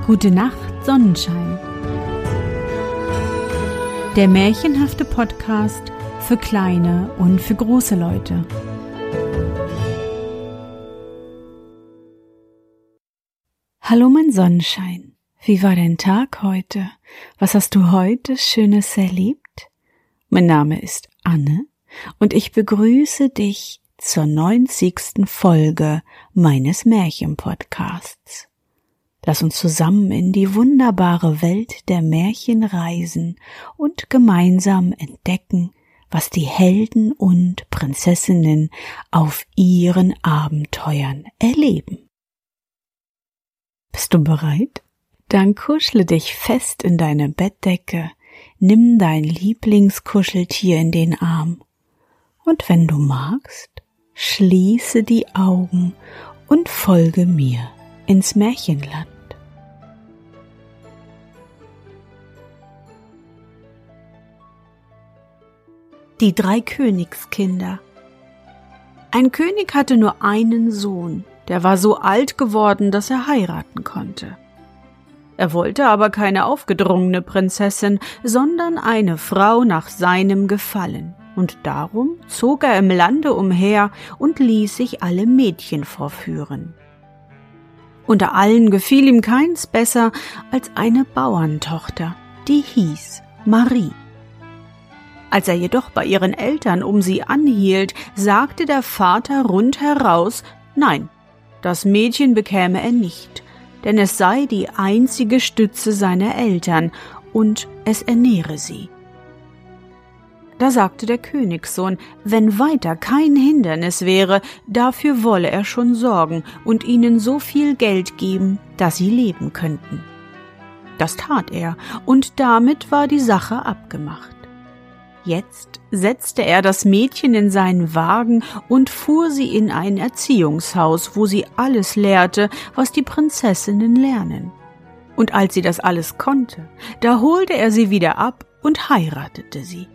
Gute Nacht, Sonnenschein. Der märchenhafte Podcast für kleine und für große Leute. Hallo mein Sonnenschein, wie war dein Tag heute? Was hast du heute Schönes erlebt? Mein Name ist Anne und ich begrüße dich zur 90. Folge meines Märchenpodcasts. Lass uns zusammen in die wunderbare Welt der Märchen reisen und gemeinsam entdecken, was die Helden und Prinzessinnen auf ihren Abenteuern erleben. Bist du bereit? Dann kuschle dich fest in deine Bettdecke, nimm dein Lieblingskuscheltier in den Arm und wenn du magst, schließe die Augen und folge mir ins Märchenland. Die 3 Königskinder. Ein König hatte nur einen Sohn, der war so alt geworden, dass er heiraten konnte. Er wollte aber keine aufgedrungene Prinzessin, sondern eine Frau nach seinem Gefallen, und darum zog er im Lande umher und ließ sich alle Mädchen vorführen. Unter allen gefiel ihm keins besser als eine Bauerntochter, die hieß Marie. Als er jedoch bei ihren Eltern um sie anhielt, sagte der Vater rundheraus, nein, das Mädchen bekäme er nicht, denn es sei die einzige Stütze seiner Eltern und es ernähre sie. Da sagte der Königssohn, wenn weiter kein Hindernis wäre, dafür wolle er schon sorgen und ihnen so viel Geld geben, dass sie leben könnten. Das tat er, und damit war die Sache abgemacht. Jetzt setzte er das Mädchen in seinen Wagen und fuhr sie in ein Erziehungshaus, wo sie alles lehrte, was die Prinzessinnen lernen. Und als sie das alles konnte, da holte er sie wieder ab und heiratete sie.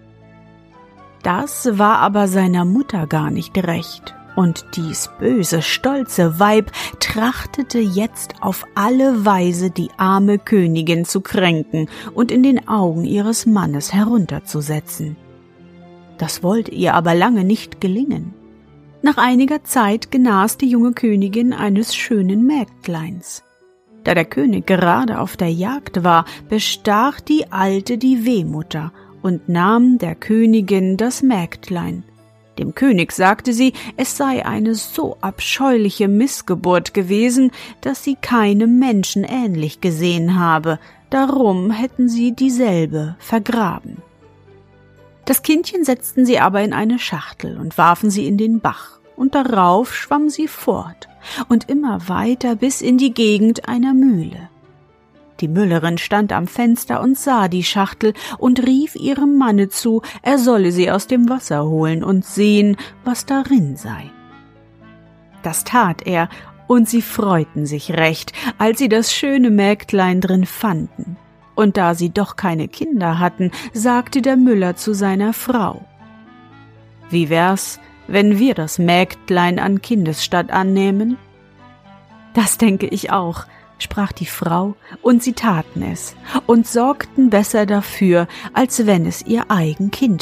Das war aber seiner Mutter gar nicht recht, und dies böse, stolze Weib trachtete jetzt auf alle Weise die arme Königin zu kränken und in den Augen ihres Mannes herunterzusetzen. Das wollte ihr aber lange nicht gelingen. Nach einiger Zeit genas die junge Königin eines schönen Mägdleins. Da der König gerade auf der Jagd war, bestach die Alte die Wehmutter und nahm der Königin das Mägdlein. Dem König sagte sie, es sei eine so abscheuliche Missgeburt gewesen, dass sie keinem Menschen ähnlich gesehen habe, darum hätten sie dieselbe vergraben. Das Kindchen setzten sie aber in eine Schachtel und warfen sie in den Bach, und darauf schwamm sie fort und immer weiter bis in die Gegend einer Mühle. Die Müllerin stand am Fenster und sah die Schachtel und rief ihrem Manne zu, er solle sie aus dem Wasser holen und sehen, was darin sei. Das tat er, und sie freuten sich recht, als sie das schöne Mägdlein drin fanden. Und da sie doch keine Kinder hatten, sagte der Müller zu seiner Frau: »Wie wär's, wenn wir das Mägdlein an Kindesstatt annähmen?« »Das denke ich auch«, sprach die Frau, und sie taten es und sorgten besser dafür, als wenn es ihr eigen Kind